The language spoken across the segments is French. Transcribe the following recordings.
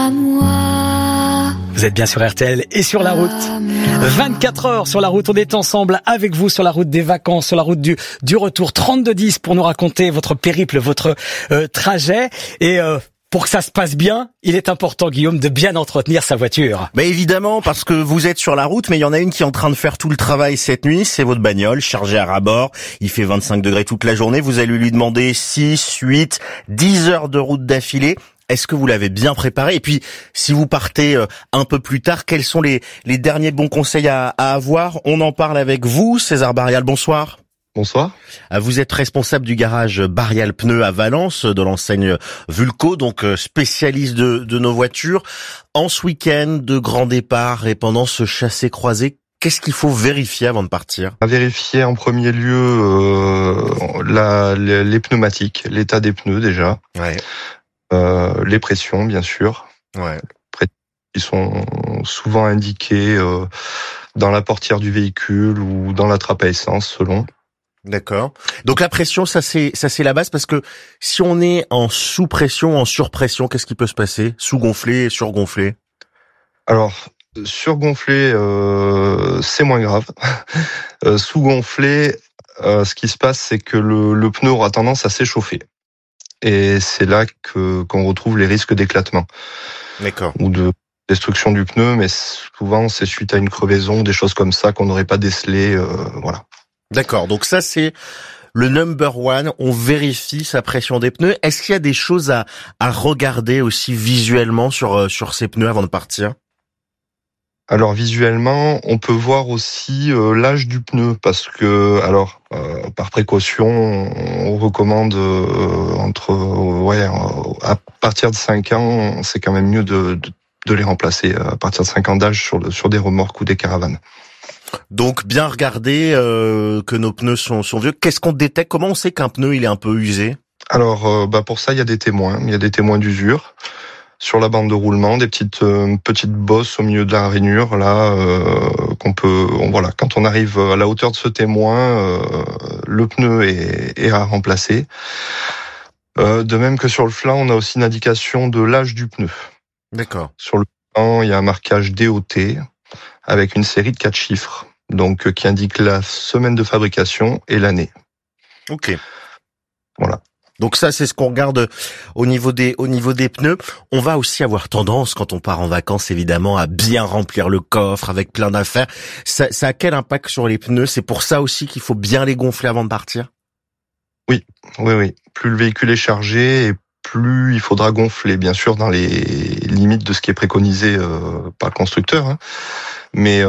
Vous êtes bien sur RTL et sur la route. 24 heures sur la route, on est ensemble avec vous sur la route des vacances, sur la route du retour. 3210 pour nous raconter votre périple, votre trajet. Et pour que ça se passe bien, il est important, Guillaume, de bien entretenir sa voiture. Mais évidemment, parce que vous êtes sur la route, mais il y en a une qui est en train de faire tout le travail cette nuit, c'est votre bagnole, chargée à ras-bord. Il fait 25 degrés toute la journée, vous allez lui demander 6, 8, 10 heures de route d'affilée. Est-ce que vous l'avez bien préparé? Et puis, si vous partez un peu plus tard, quels sont les derniers bons conseils à avoir? On en parle avec vous, César Barrial, bonsoir. Bonsoir. Vous êtes responsable du garage Barrial Pneus à Valence, de l'enseigne Vulco, donc spécialiste de nos voitures. En ce week-end de grand départ et pendant ce chassé-croisé, qu'est-ce qu'il faut vérifier avant de partir? À vérifier en premier lieu les pneumatiques, l'état des pneus déjà. Ouais. Les pressions, bien sûr. Ouais. Qui sont souvent indiquées dans la portière du véhicule ou dans la trappe à essence, selon. D'accord. Donc la pression, ça c'est la base, parce que si on est en sous-pression, en surpression, qu'est-ce qui peut se passer? Sous-gonflé, surgonflé? Alors, surgonflé, c'est moins grave. Sous-gonflé, ce qui se passe, c'est que le pneu aura tendance à s'échauffer. Et c'est là qu'on retrouve les risques d'éclatement. D'accord. Ou de destruction du pneu, mais souvent c'est suite à une crevaison, des choses comme ça qu'on n'aurait pas décelées, voilà. D'accord, donc ça c'est le number one, on vérifie sa pression des pneus. Est-ce qu'il y a des choses à regarder aussi visuellement sur ces pneus avant de partir? Alors visuellement, on peut voir aussi l'âge du pneu, parce que par précaution, on recommande à partir de 5 ans, c'est quand même mieux de les remplacer à partir de 5 ans d'âge sur des remorques ou des caravanes. Donc bien regarder que nos pneus sont vieux. Qu'est-ce qu'on détecte? Comment on sait qu'un pneu il est un peu usé? Alors pour ça, il y a des témoins. Il y a des témoins d'usure. Sur la bande de roulement, des petites bosses au milieu de la rainure, là, quand on arrive à la hauteur de ce témoin, le pneu est à remplacer. De même que sur le flanc, on a aussi une indication de l'âge du pneu. D'accord. Sur le flanc, il y a un marquage DOT avec une série de 4 chiffres, donc qui indique la semaine de fabrication et l'année. Ok. Voilà. Donc ça, c'est ce qu'on regarde au niveau des pneus. On va aussi avoir tendance, quand on part en vacances, évidemment, à bien remplir le coffre avec plein d'affaires. Ça a quel impact sur les pneus? C'est pour ça aussi qu'il faut bien les gonfler avant de partir? Oui. Plus le véhicule est chargé, et plus il faudra gonfler, bien sûr, dans les limites de ce qui est préconisé par le constructeur. Hein. Mais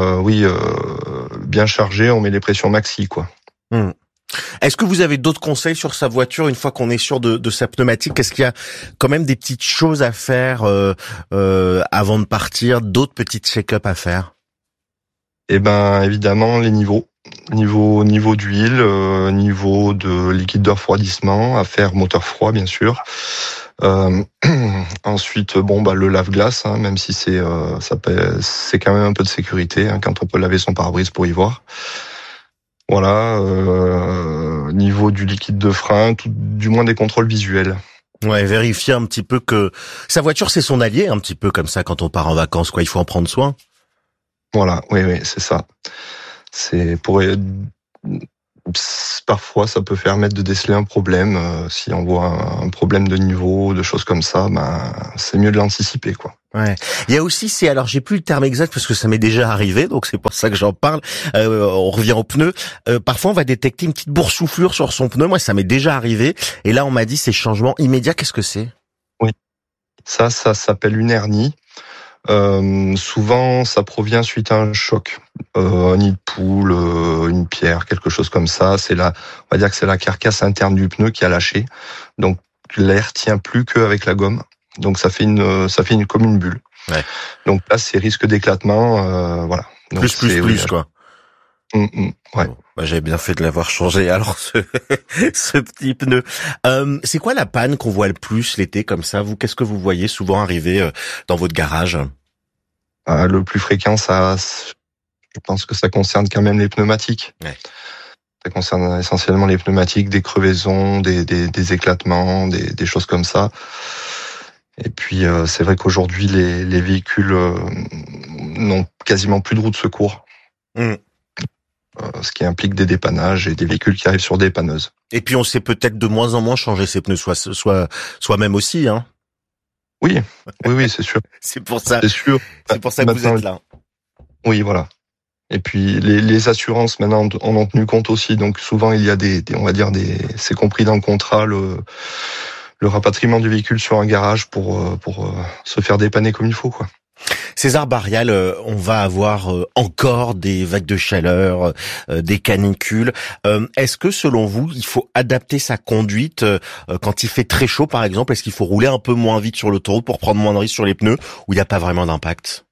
bien chargé, on met les pressions maxi, quoi. Est-ce que vous avez d'autres conseils sur sa voiture une fois qu'on est sûr de sa pneumatique? Est-ce qu'il y a quand même des petites choses à faire avant de partir, d'autres petites check-up à faire? Eh ben, évidemment, les niveaux d'huile, niveau de liquide de refroidissement, à faire moteur froid, bien sûr. Ensuite, le lave-glace, hein, même si c'est quand même un peu de sécurité, hein, quand on peut laver son pare-brise pour y voir. Voilà, niveau du liquide de frein, du moins des contrôles visuels. Ouais, vérifier un petit peu que sa voiture c'est son allié, un petit peu comme ça quand on part en vacances, quoi. Il faut en prendre soin. Voilà, oui, c'est ça. Parfois, ça peut permettre de déceler un problème. Si on voit un problème de niveau, de choses comme ça, c'est mieux de l'anticiper, quoi. Ouais. Il y a aussi, alors j'ai plus le terme exact parce que ça m'est déjà arrivé, donc c'est pour ça que j'en parle. On revient aux pneus. Parfois, on va détecter une petite boursouflure sur son pneu. Moi, ça m'est déjà arrivé. Et là, on m'a dit c'est changement immédiat. Qu'est-ce que c'est? Oui. Ça s'appelle une hernie. Souvent, ça provient suite à un choc, un nid de poule, une pierre, quelque chose comme ça. On va dire que c'est la carcasse interne du pneu qui a lâché. Donc, l'air tient plus qu'avec la gomme. Donc, ça fait comme une bulle. Ouais. Donc là, c'est risque d'éclatement, voilà. Donc, plus, quoi. Ouais. Bon, j'avais bien fait de l'avoir changé. Alors, ce petit pneu. C'est quoi la panne qu'on voit le plus l'été comme ça? Vous, qu'est-ce que vous voyez souvent arriver dans votre garage? Le plus fréquent, je pense que ça concerne quand même les pneumatiques. Ouais. Ça concerne essentiellement les pneumatiques, des crevaisons, des éclatements, des choses comme ça. Et puis c'est vrai qu'aujourd'hui les véhicules n'ont quasiment plus de roue de secours. Ce qui implique des dépannages et des véhicules qui arrivent sur des dépanneuses. Et puis on sait peut-être de moins en moins changer ses pneus soi-même aussi, hein. Oui, c'est sûr. C'est pour ça. C'est sûr. C'est pour ça que vous êtes là. Oui, voilà. Et puis les assurances maintenant en ont tenu compte aussi. Donc souvent il y a c'est compris dans le contrat le rapatriement du véhicule sur un garage pour se faire dépanner comme il faut, quoi. César Barrial, on va avoir encore des vagues de chaleur, des canicules. Est-ce que selon vous, il faut adapter sa conduite quand il fait très chaud, par exemple? Est-ce qu'il faut rouler un peu moins vite sur l'autoroute pour prendre moins de risques sur les pneus, ou il n'y a pas vraiment d'impact?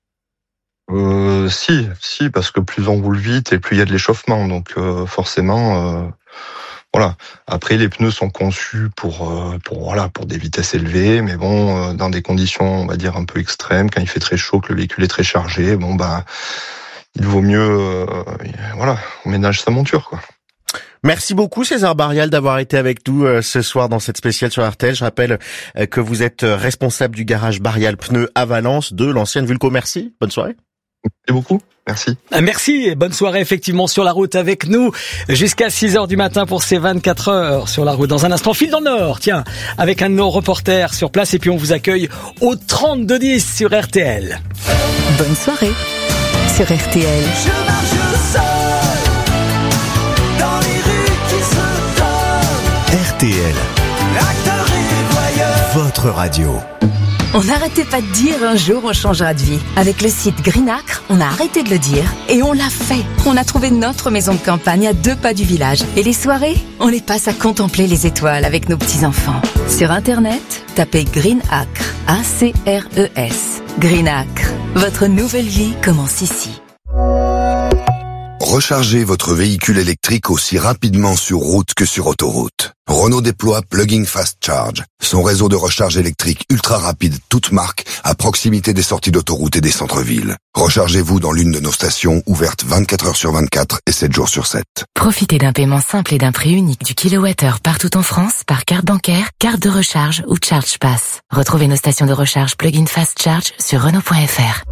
Si, parce que plus on roule vite et plus il y a de l'échauffement, donc forcément. Voilà. Après, les pneus sont conçus pour des vitesses élevées, mais bon, dans des conditions, on va dire un peu extrêmes, quand il fait très chaud, que le véhicule est très chargé, il vaut mieux, on ménage sa monture, quoi. Merci beaucoup César Barrial d'avoir été avec nous ce soir dans cette spéciale sur RTL. Je rappelle que vous êtes responsable du garage Barrial Pneus à Valence de l'ancienne Vulco. Merci. Bonne soirée. Merci beaucoup. Merci. Merci et bonne soirée effectivement sur la route avec nous jusqu'à 6h du matin pour ces 24 heures sur la route. Dans un instant, file dans le Nord, tiens, avec un de nos reporters sur place et puis on vous accueille au 3210 sur RTL. Bonne soirée sur RTL. Je marche seul dans les rues qui se donnent. RTL, Acteur et voyeur. votre radio. On n'arrêtait pas de dire un jour on changera de vie. Avec le site Greenacre, on a arrêté de le dire et on l'a fait. On a trouvé notre maison de campagne à 2 pas du village. Et les soirées, on les passe à contempler les étoiles avec nos petits-enfants. Sur Internet, tapez Greenacre, A-C-R-E-S. Greenacre, votre nouvelle vie commence ici. Rechargez votre véhicule électrique aussi rapidement sur route que sur autoroute. Renault déploie Plug-in Fast Charge, son réseau de recharge électrique ultra rapide toute marque à proximité des sorties d'autoroute et des centres-villes. Rechargez-vous dans l'une de nos stations ouvertes 24 heures sur 24 et 7 jours sur 7. Profitez d'un paiement simple et d'un prix unique du kilowattheure partout en France par carte bancaire, carte de recharge ou Charge Pass. Retrouvez nos stations de recharge Plug-in Fast Charge sur Renault.fr.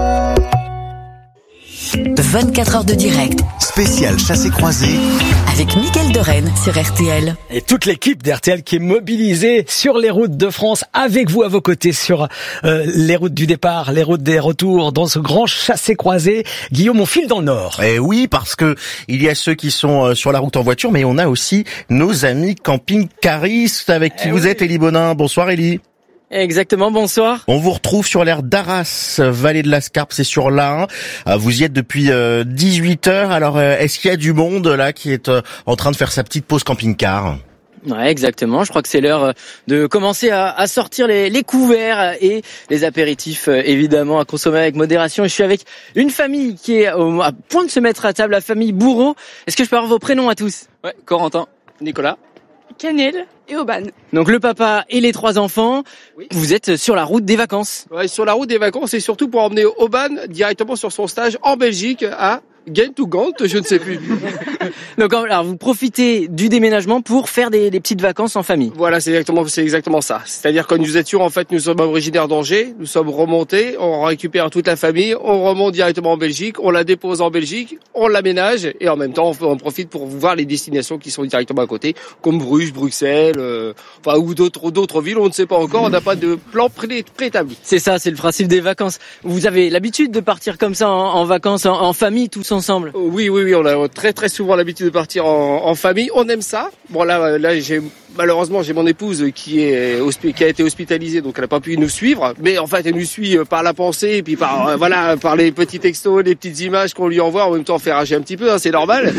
24 heures de direct. Spécial chassé-croisé Avec Mickaël de Rennes sur RTL. Et toute l'équipe d'RTL qui est mobilisée sur les routes de France avec vous à vos côtés sur les routes du départ, les routes des retours dans ce grand chassé-croisé. Guillaume, on file dans le Nord. Eh oui, parce que il y a ceux qui sont sur la route en voiture, mais on a aussi nos amis camping-caristes avec qui vous êtes, Élie Bonin. Bonsoir Élie. Exactement, bonsoir. On vous retrouve sur l'aire d'Arras, vallée de la Scarpe, c'est sur l'A1. Vous y êtes depuis 18 heures. Alors, est-ce qu'il y a du monde là qui est en train de faire sa petite pause camping-car ? Ouais, exactement. Je crois que c'est l'heure de commencer à sortir les couverts et les apéritifs, évidemment, à consommer avec modération. Et je suis avec une famille qui est à point de se mettre à table, la famille Bourreau. Est-ce que je peux avoir vos prénoms à tous ? Ouais, Corentin, Nicolas, Cannelle et Aubane. Donc le papa et les 3 enfants, oui. Vous êtes sur la route des vacances. Ouais, sur la route des vacances et surtout pour emmener Aubane directement sur son stage en Belgique à Ghent ou Gand, je ne sais plus. Donc alors vous profitez du déménagement pour faire des petites vacances en famille. Voilà, c'est exactement ça. C'est-à-dire que nous étions en fait, nous sommes originaires d'Angers, nous sommes remontés, on récupère toute la famille, on remonte directement en Belgique, on la dépose en Belgique, on l'aménage et en même temps on profite pour voir les destinations qui sont directement à côté, comme Bruges, Bruxelles, ou d'autres villes, on ne sait pas encore, on n'a pas de plan préétabli. C'est ça, c'est le principe des vacances. Vous avez l'habitude de partir comme ça en vacances, en famille, tous ensemble? Oui, on a très très souvent l'habitude de partir en famille. On aime ça. Bon là malheureusement j'ai mon épouse qui a été hospitalisée, donc elle n'a pas pu nous suivre. Mais en fait elle nous suit par la pensée et puis par les petits textos, les petites images qu'on lui envoie. En même temps on fait rager un petit peu, hein, c'est normal.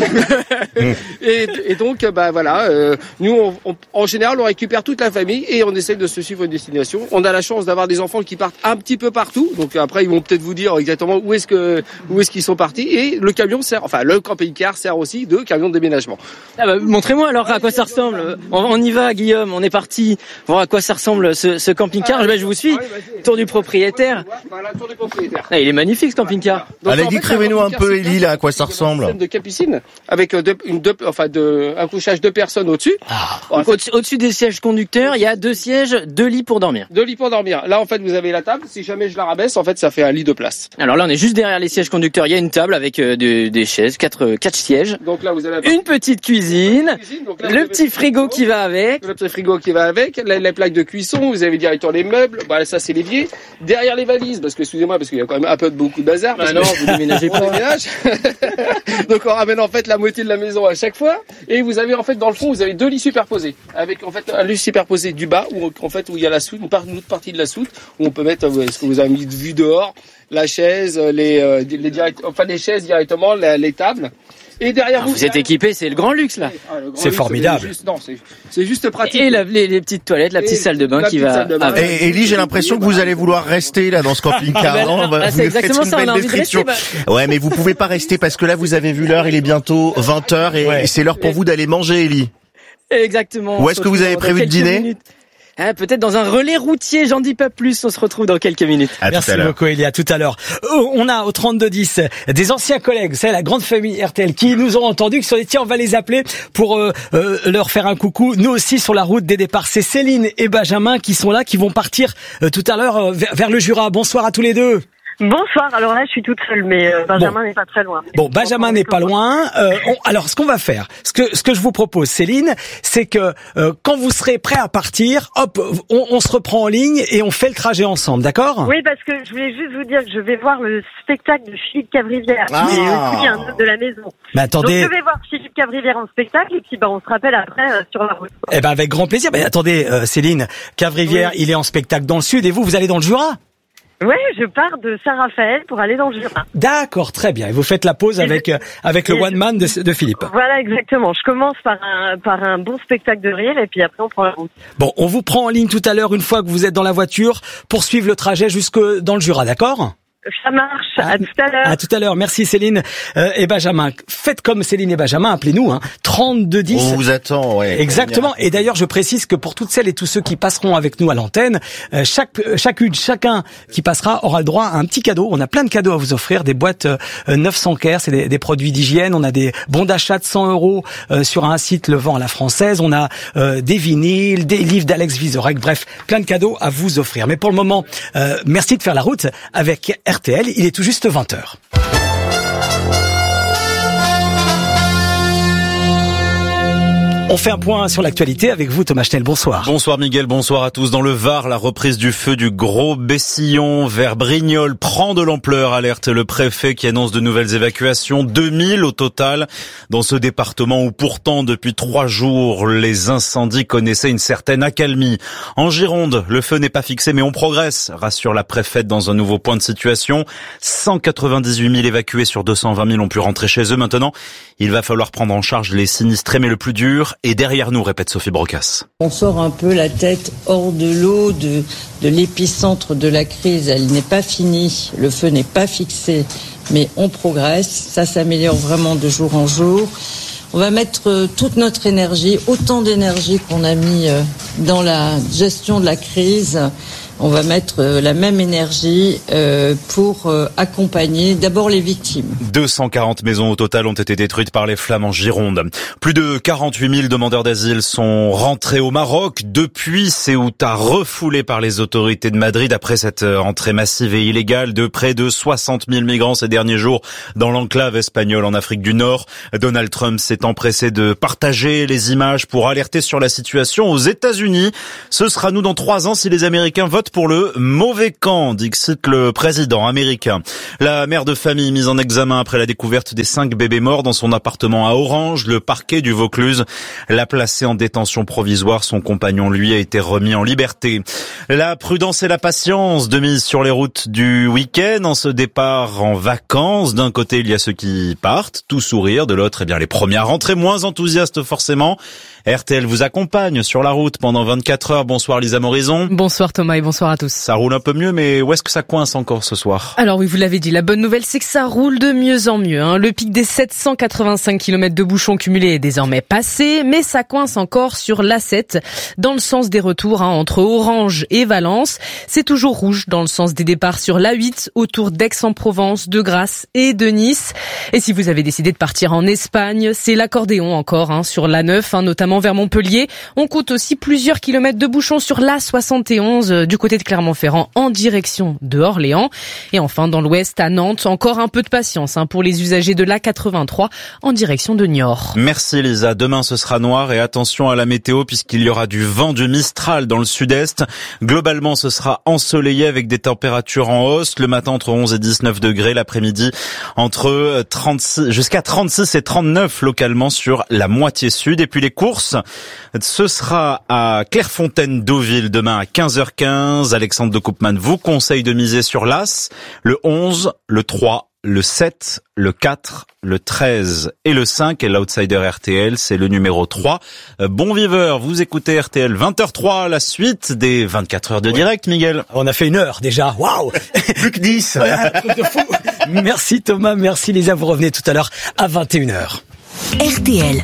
et donc nous en général on récupère toute la famille et on essaie de se suivre une destination. On a la chance d'avoir des enfants qui partent un petit peu partout. Donc après ils vont peut-être vous dire exactement où est-ce qu'ils sont partis. Et le camion le camping-car sert aussi de camion de déménagement. Montrez-moi alors à quoi ça ressemble. On y y va, Guillaume. On est parti voir à quoi ça ressemble ce camping-car. Je vous suis. Tour du propriétaire. Voilà, tour du propriétaire. Ah, il est magnifique ce camping-car. Donc, allez, en fait, décrivez-nous un peu, Élie, là, à quoi ça ressemble. Un système de capucine avec un couchage de personnes au-dessus. Donc, au-dessus des sièges conducteurs, il y a 2 sièges, 2 lits pour dormir. 2 lits pour dormir. Là, en fait, vous avez la table. Si jamais je la rabaisse, en fait, ça fait un lit de place. Alors là, on est juste derrière les sièges conducteurs. Il y a une table avec des chaises, 4 sièges. Donc là, vous avez une petite cuisine, donc là, le petit frigo qui va avec. Le petit frigo qui va avec, les plaques de cuisson, vous avez directement les meubles, bah ça c'est l'évier. Derrière les valises, parce que excusez-moi, parce qu'il y a quand même un peu de beaucoup de bazar. Bah non, vous déménagez pas. Donc on ramène en fait la moitié de la maison à chaque fois. Et vous avez en fait dans le fond, vous avez 2 lits superposés. Avec en fait un lit superposé du bas, où en fait où il y a la soute, une autre partie de la soute, où on peut mettre ce que vous avez mis de vue dehors, la chaise, les chaises directement, les tables. Et derrière vous êtes équipé, c'est le grand luxe là. C'est formidable. C'est juste pratique. Et les petites toilettes, la petite salle de bain qui va. Et Élie, j'ai l'impression que vous allez vouloir rester là dans ce camping-car. C'est exactement ça, on a envie de rester. Ouais, mais vous pouvez pas rester parce que là vous avez vu l'heure, il est bientôt 20h et c'est l'heure pour vous d'aller manger, Élie. Exactement. Où est-ce que vous avez prévu de dîner? Peut-être dans un relais routier, j'en dis pas plus, on se retrouve dans quelques minutes. Merci beaucoup Élie, à tout à l'heure. On a au 3210 des anciens collègues, c'est la grande famille RTL qui nous ont entendus, qui se sont dit tiens on va les appeler pour leur faire un coucou. Nous aussi sur la route des départs, c'est Céline et Benjamin qui sont là, qui vont partir tout à l'heure vers le Jura. Bonsoir à tous les deux. Bonsoir, alors là je suis toute seule, mais Benjamin n'est pas très loin. Bon, Benjamin n'est pas loin. Alors ce qu'on va faire, ce que je vous propose, Céline, c'est que quand vous serez prêt à partir, hop, on se reprend en ligne et on fait le trajet ensemble, d'accord? Oui, parce que je voulais juste vous dire que je vais voir le spectacle de Philippe Cavrivière, qui est aussi un hôte de la maison. Mais attendez. Donc je vais voir Philippe Cavrivière en spectacle et puis on se rappelle après sur la route. Eh ben avec grand plaisir. Mais attendez, Céline, Cavrivière, il est en spectacle dans le sud et vous allez dans le Jura? Ouais, je pars de Saint-Raphaël pour aller dans le Jura. D'accord, très bien. Et vous faites la pause avec le one man de Philippe. Voilà, exactement. Je commence par un bon spectacle de rire et puis après on prend la route. Bon, on vous prend en ligne tout à l'heure une fois que vous êtes dans la voiture pour suivre le trajet jusque dans le Jura, d'accord? Ça marche. À tout à l'heure. À tout à l'heure. Merci Céline et Benjamin. Faites comme Céline et Benjamin. Appelez-nous. 3210. On vous attend. Ouais. Exactement. Et d'ailleurs, je précise que pour toutes celles et tous ceux qui passeront avec nous à l'antenne, chacun qui passera aura le droit à un petit cadeau. On a plein de cadeaux à vous offrir. Des boîtes 900 Care, c'est des produits d'hygiène. On a des bons d'achat de 100 € sur un site Le Vent à la Française. On a des vinyles, des livres d'Alex Vizorek. Bref, plein de cadeaux à vous offrir. Mais pour le moment, merci de faire la route avec RTL, il est tout juste 20h. On fait un point sur l'actualité avec vous, Thomas Schnell. Bonsoir. Bonsoir Miguel, bonsoir à tous. Dans le Var, la reprise du feu du Gros Bessillon vers Brignoles prend de l'ampleur. Alerte le préfet qui annonce de nouvelles évacuations. 2000 au total dans ce département où pourtant depuis 3 jours les incendies connaissaient une certaine accalmie. En Gironde, le feu n'est pas fixé mais on progresse, rassure la préfète dans un nouveau point de situation. 198 000 évacués sur 220 000 ont pu rentrer chez eux. Maintenant, il va falloir prendre en charge les sinistrés, mais le plus dur est derrière nous, répète Sophie Brocas. On sort un peu la tête hors de l'eau, de l'épicentre de la crise. Elle n'est pas finie, le feu n'est pas fixé, mais on progresse. Ça s'améliore vraiment de jour en jour. On va mettre toute notre énergie, autant d'énergie qu'on a mis dans la gestion de la crise. On va mettre la même énergie pour accompagner d'abord les victimes. 240 maisons au total ont été détruites par les flammes en Gironde. Plus de 48 000 demandeurs d'asile sont rentrés au Maroc depuis Ceuta, refoulés par les autorités de Madrid après cette entrée massive et illégale de près de 60 000 migrants ces derniers jours dans l'enclave espagnole en Afrique du Nord. Donald Trump s'est empressé de partager les images pour alerter sur la situation aux États-Unis. Ce sera nous dans 3 ans si les Américains votent pour le mauvais camp, dixit le président américain. La mère de famille mise en examen après la découverte des 5 bébés morts dans son appartement à Orange, le parquet du Vaucluse l'a placé en détention provisoire. Son compagnon, lui, a été remis en liberté. La prudence et la patience de mise sur les routes du week-end en ce départ en vacances. D'un côté, il y a ceux qui partent, tout sourire. De l'autre, les premières rentrées, moins enthousiastes forcément. RTL vous accompagne sur la route pendant 24 heures. Bonsoir Lisa Morison. Bonsoir Thomas et bonsoir bonsoir à tous. Ça roule un peu mieux, mais où est-ce que ça coince encore ce soir? Alors oui, vous l'avez dit, la bonne nouvelle, c'est que ça roule de mieux en mieux. Le pic des 785 km de bouchons cumulés est désormais passé, mais ça coince encore sur l'A7, dans le sens des retours, entre Orange et Valence. C'est toujours rouge dans le sens des départs sur l'A8, autour d'Aix-en-Provence, de Grasse et de Nice. Et si vous avez décidé de partir en Espagne, c'est l'accordéon encore, sur l'A9, notamment vers Montpellier. On compte aussi plusieurs kilomètres de bouchons sur l'A71 du côté de Clermont-Ferrand en direction de Orléans. Et enfin, dans l'ouest, à Nantes, encore un peu de patience pour les usagers de l'A83 en direction de Niort. Merci Lisa. Demain, ce sera noir et attention à la météo puisqu'il y aura du vent du Mistral dans le sud-est. Globalement, ce sera ensoleillé avec des températures en hausse. Le matin, entre 11 et 19 degrés. L'après-midi, entre 36, jusqu'à 36 et 39 localement sur la moitié sud. Et puis les courses, ce sera à Clairefontaine-Deauville demain à 15h15. Alexandre de Koopman vous conseille de miser sur l'As, le 11, le 3, le 7, le 4, le 13 et le 5. Et l'outsider RTL, c'est le numéro 3. Bon viveur, vous écoutez RTL 20h03, la suite des 24 heures de direct, Miguel. On a fait 1 heure déjà, waouh. Plus que 10. Un truc de fou. Merci Thomas, merci Lisa, vous revenez tout à l'heure à 21h. RTL.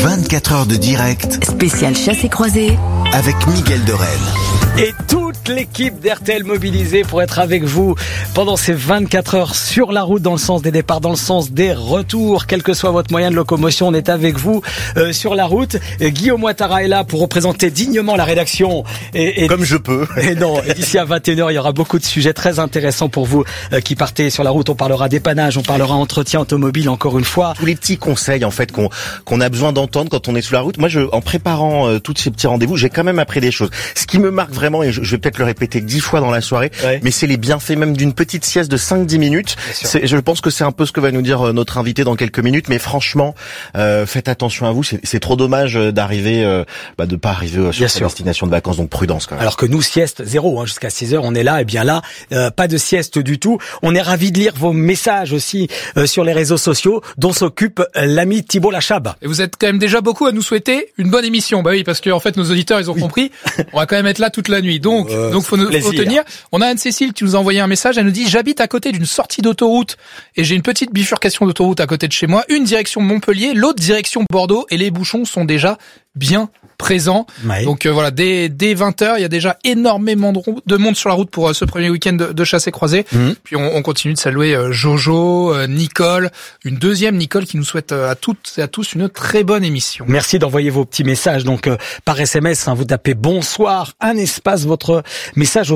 24 heures de direct. Spécial chassé croisé. Avec Miguel Dorel. Et toute l'équipe d'RTL mobilisée pour être avec vous pendant ces 24 heures sur la route, dans le sens des départs, dans le sens des retours. Quel que soit votre moyen de locomotion, on est avec vous sur la route. Guillaume Ouattara est là pour représenter dignement la rédaction. Et comme je peux. Et non, d'ici à 21h, il y aura beaucoup de sujets très intéressants pour vous qui partez sur la route. On parlera dépannage, on parlera entretien automobile encore une fois. Tous les petits conseils en fait qu'on a besoin d'entendre quand on est sur la route. Moi, en préparant tous ces petits rendez-vous, j'ai quand même appris des choses. Ce qui me marque vraiment, et je vais peut-être le répéter 10 fois dans la soirée, mais c'est les bienfaits même d'une petite sieste de 5-10 minutes. Je pense que c'est un peu ce que va nous dire notre invité dans quelques minutes, mais franchement, faites attention à vous. C'est trop dommage d'arriver, de pas arriver sur sa destination de vacances, donc prudence quand même. Alors que nous, sieste zéro, jusqu'à 6h, on est là, et bien là, pas de sieste du tout. On est ravis de lire vos messages aussi sur les réseaux sociaux, dont s'occupe l'ami Thibault Lachab. Et vous êtes quand même déjà beaucoup à nous souhaiter une bonne émission. Bah oui, parce que en fait, nos auditeurs, ils ont compris. On va quand même être là toute la nuit. Donc faut tenir. On a Anne-Cécile qui nous a envoyé un message. Elle nous dit: j'habite à côté d'une sortie d'autoroute et j'ai une petite bifurcation d'autoroute à côté de chez moi. Une direction Montpellier, l'autre direction Bordeaux, et les bouchons sont déjà bien présent. Ouais. Donc voilà, dès 20h, il y a déjà énormément de monde sur la route pour ce premier week-end de chassé croisé. Puis on continue de saluer Jojo, Nicole, une deuxième Nicole qui nous souhaite à toutes et à tous une très bonne émission. Merci d'envoyer vos petits messages donc par SMS, vous tapez bonsoir, un espace, votre message au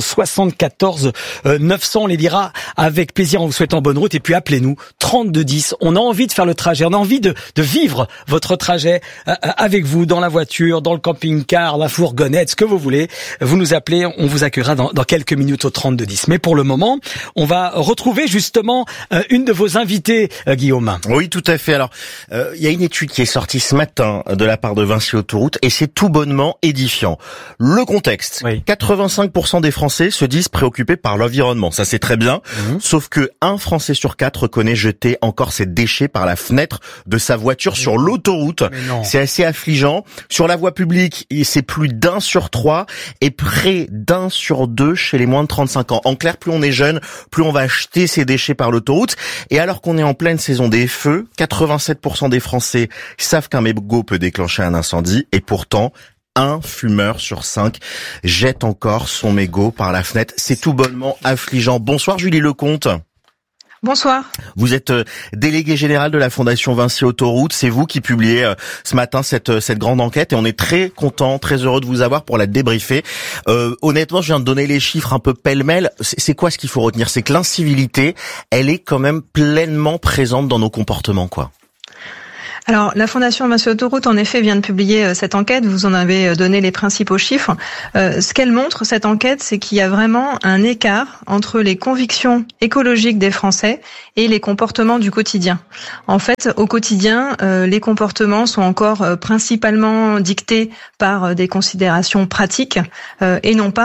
74 900, on les lira avec plaisir en vous souhaitant bonne route, et puis appelez-nous 3210. On a envie de faire le trajet, on a envie de vivre votre trajet avec vous, dans la voiture, dans le camping-car, la fourgonnette, ce que vous voulez. Vous nous appelez, on vous accueillera dans quelques minutes au 3210. Mais pour le moment, on va retrouver justement une de vos invitées, Guillaume. Oui, tout à fait. Alors, il y a une étude qui est sortie ce matin de la part de Vinci Autoroute et c'est tout bonnement édifiant. Le contexte, 85% des Français se disent préoccupés par l'environnement. Ça, c'est très bien. Sauf que 1 Français sur 4 reconnaît jeter encore ses déchets par la fenêtre de sa voiture sur l'autoroute. C'est assez affligeant. Sur la voie publique, c'est plus d'1 sur 3 et près d'1 sur 2 chez les moins de 35 ans. En clair, plus on est jeune, plus on va jeter ses déchets par l'autoroute. Et alors qu'on est en pleine saison des feux, 87% des Français savent qu'un mégot peut déclencher un incendie. Et pourtant, 1 fumeur sur 5 jette encore son mégot par la fenêtre. C'est tout bonnement affligeant. Bonsoir Julie Lecomte. Bonsoir. Vous êtes déléguée générale de la Fondation Vinci Autoroute. C'est vous qui publiez ce matin cette grande enquête et on est très content, très heureux de vous avoir pour la débriefer. Honnêtement, je viens de donner les chiffres un peu pêle-mêle. C'est quoi ce qu'il faut retenir? C'est que l'incivilité, elle est quand même pleinement présente dans nos comportements, quoi. Alors, la Fondation Vinci Autoroute, en effet, vient de publier cette enquête. Vous en avez donné les principaux chiffres. Ce qu'elle montre, cette enquête, c'est qu'il y a vraiment un écart entre les convictions écologiques des Français et les comportements du quotidien. En fait, au quotidien, les comportements sont encore principalement dictés par des considérations pratiques et non pas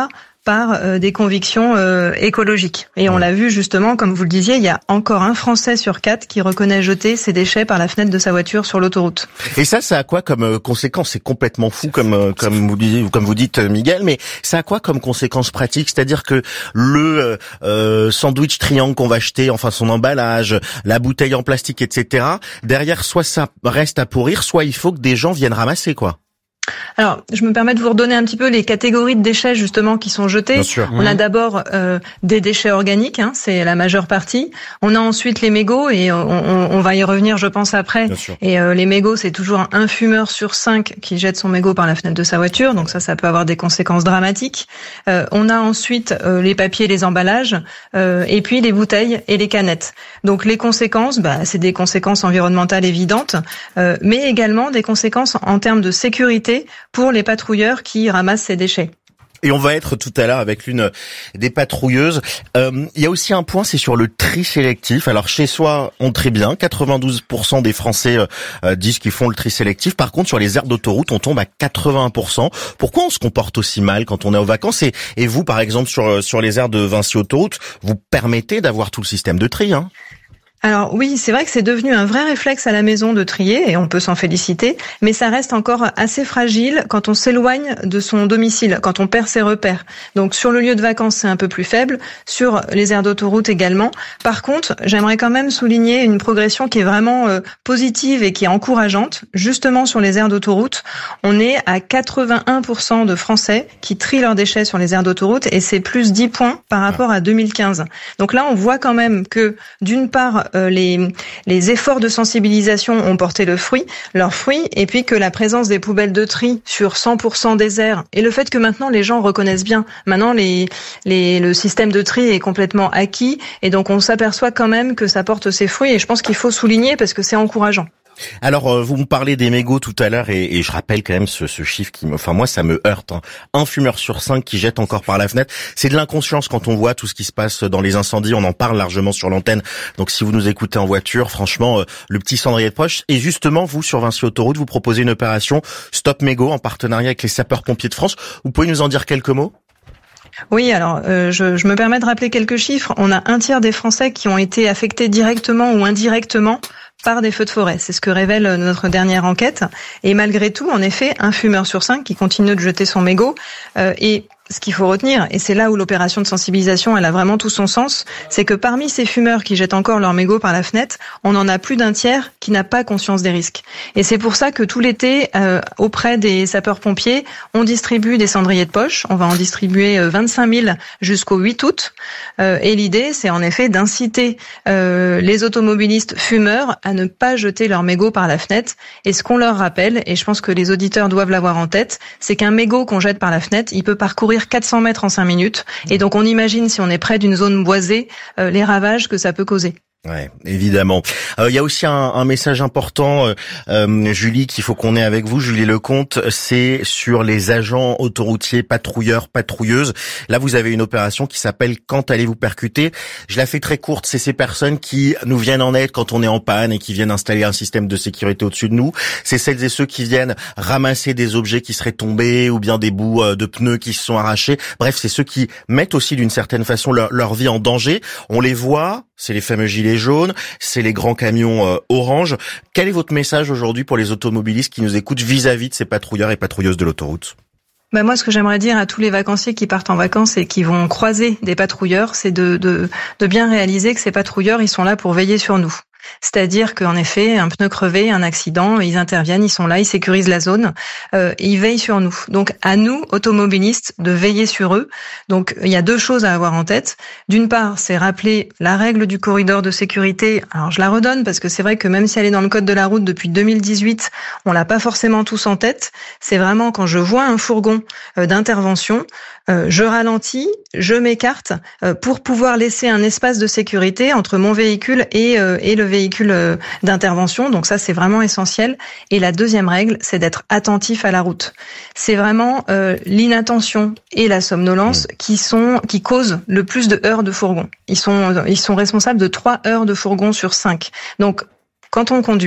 par des convictions écologiques. Et on l'a vu justement, comme vous le disiez, il y a encore un Français sur 4 qui reconnaît jeter ses déchets par la fenêtre de sa voiture sur l'autoroute. Et ça a quoi comme conséquence? C'est complètement fou, comme vous dites, Miguel, mais ça a quoi comme conséquence pratique? C'est-à-dire que le sandwich triangle qu'on va acheter, enfin son emballage, la bouteille en plastique, etc., derrière, soit ça reste à pourrir, soit il faut que des gens viennent ramasser, quoi. Alors, je me permets de vous redonner un petit peu les catégories de déchets justement qui sont jetés. On a d'abord des déchets organiques, c'est la majeure partie. On a ensuite les mégots et on va y revenir, je pense, après. Et les mégots, c'est toujours un fumeur sur 5 qui jette son mégot par la fenêtre de sa voiture, donc ça peut avoir des conséquences dramatiques. On a ensuite les papiers, les emballages, et puis les bouteilles et les canettes. Donc les conséquences, c'est des conséquences environnementales évidentes, mais également des conséquences en termes de sécurité pour les patrouilleurs qui ramassent ces déchets. Et on va être tout à l'heure avec l'une des patrouilleuses. Il y a aussi un point, c'est sur le tri sélectif. Alors chez soi, on trie bien. 92% des Français disent qu'ils font le tri sélectif. Par contre, sur les aires d'autoroute, on tombe à 81%. Pourquoi on se comporte aussi mal quand on est en vacances? Et vous, par exemple, sur les aires de Vinci Autoroute, vous permettez d'avoir tout le système de tri, hein? Alors oui, c'est vrai que c'est devenu un vrai réflexe à la maison de trier et on peut s'en féliciter, mais ça reste encore assez fragile quand on s'éloigne de son domicile, quand on perd ses repères. Donc sur le lieu de vacances, c'est un peu plus faible, sur les aires d'autoroute également. Par contre, j'aimerais quand même souligner une progression qui est vraiment positive et qui est encourageante. Justement sur les aires d'autoroute, on est à 81% de Français qui trient leurs déchets sur les aires d'autoroute et c'est plus 10 points par rapport à 2015. Donc là, on voit quand même que d'une part, les efforts de sensibilisation ont porté leurs fruits, et puis que la présence des poubelles de tri sur 100% des aires et le fait que maintenant les gens reconnaissent bien, maintenant le système de tri est complètement acquis et donc on s'aperçoit quand même que ça porte ses fruits et je pense qu'il faut souligner parce que c'est encourageant. Alors, vous me parlez des mégots tout à l'heure et je rappelle quand même ce chiffre qui moi ça me heurte. Un fumeur sur 5 qui jette encore par la fenêtre. C'est de l'inconscience quand on voit tout ce qui se passe dans les incendies. On en parle largement sur l'antenne. Donc si vous nous écoutez en voiture, franchement, le petit cendrier de poche. Et justement, vous sur Vinci Autoroute, vous proposez une opération Stop Mégots en partenariat avec les sapeurs-pompiers de France. Vous pouvez nous en dire quelques mots? Oui, alors je me permets de rappeler quelques chiffres. On a un tiers des Français qui ont été affectés directement ou indirectement par des feux de forêt. C'est ce que révèle notre dernière enquête. Et malgré tout, en effet, un fumeur sur 5 qui continue de jeter son mégot. Et ce qu'il faut retenir, et c'est là où l'opération de sensibilisation, elle a vraiment tout son sens, c'est que parmi ces fumeurs qui jettent encore leur mégot par la fenêtre, on en a plus d'un tiers qui n'a pas conscience des risques. Et c'est pour ça que tout l'été, auprès des sapeurs-pompiers, on distribue des cendriers de poche. On va en distribuer 25 000 jusqu'au 8 août. Et l'idée, c'est en effet d'inciter les automobilistes fumeurs à ne pas jeter leur mégot par la fenêtre. Et ce qu'on leur rappelle, et je pense que les auditeurs doivent l'avoir en tête, c'est qu'un mégot qu'on jette par la fenêtre, il peut parcourir 400 mètres en 5 minutes. Et donc on imagine, si on est près d'une zone boisée, les ravages que ça peut causer. Ouais, évidemment. Il y a aussi un message important, Julie, qu'il faut qu'on ait avec vous, Julie Lecomte, c'est sur les agents autoroutiers, patrouilleurs, patrouilleuses. Là, vous avez une opération qui s'appelle « Quand allez-vous percuter ?» Je la fais très courte, c'est ces personnes qui nous viennent en aide quand on est en panne et qui viennent installer un système de sécurité au-dessus de nous. C'est celles et ceux qui viennent ramasser des objets qui seraient tombés ou bien des bouts de pneus qui se sont arrachés. Bref, c'est ceux qui mettent aussi d'une certaine façon leur vie en danger. On les voit, c'est les fameux gilets jaunes, c'est les grands camions orange. Quel est votre message aujourd'hui pour les automobilistes qui nous écoutent vis-à-vis de ces patrouilleurs et patrouilleuses de l'autoroute? Moi, ce que j'aimerais dire à tous les vacanciers qui partent en vacances et qui vont croiser des patrouilleurs, c'est de bien réaliser que ces patrouilleurs, ils sont là pour veiller sur nous. C'est-à-dire qu'en effet, un pneu crevé, un accident, ils interviennent, ils sont là, ils sécurisent la zone, et ils veillent sur nous. Donc à nous, automobilistes, de veiller sur eux. Donc il y a deux choses à avoir en tête. D'une part, c'est rappeler la règle du corridor de sécurité. Alors je la redonne parce que c'est vrai que même si elle est dans le code de la route depuis 2018, on l'a pas forcément tous en tête. C'est vraiment quand je vois un fourgon d'intervention, je ralentis, je m'écarte pour pouvoir laisser un espace de sécurité entre mon véhicule et le véhicule d'intervention. Donc ça, c'est vraiment essentiel. Et la deuxième règle, c'est d'être attentif à la route. C'est vraiment l'inattention et la somnolence qui causent le plus de heures de fourgon. Ils sont responsables de 3 heures de fourgon sur 5. Donc quand on conduit,